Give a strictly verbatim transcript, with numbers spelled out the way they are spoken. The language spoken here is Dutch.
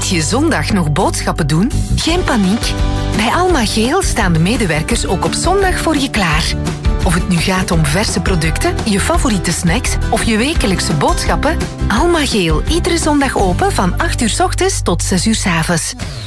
Moet je zondag nog boodschappen doen? Geen paniek. Bij Alma Geel staan de medewerkers ook op zondag voor je klaar. Of het nu gaat om verse producten, je favoriete snacks of je wekelijkse boodschappen, Alma Geel, iedere zondag open van acht uur 's ochtends tot zes uur 's avonds.